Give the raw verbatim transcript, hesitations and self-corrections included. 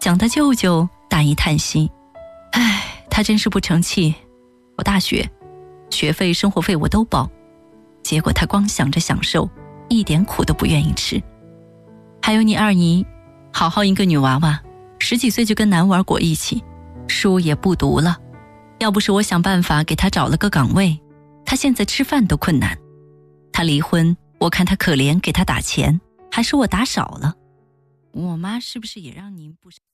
想到舅舅，大一叹息，唉，他真是不成器。我大学学费生活费我都包，结果他光想着享受，一点苦都不愿意吃。还有你二姨，好好一个女娃娃，十几岁就跟男娃裹一起，书也不读了，要不是我想办法给她找了个岗位，她现在吃饭都困难。她离婚，我看她可怜，给她打钱，还说我打少了。我妈是不是也让您不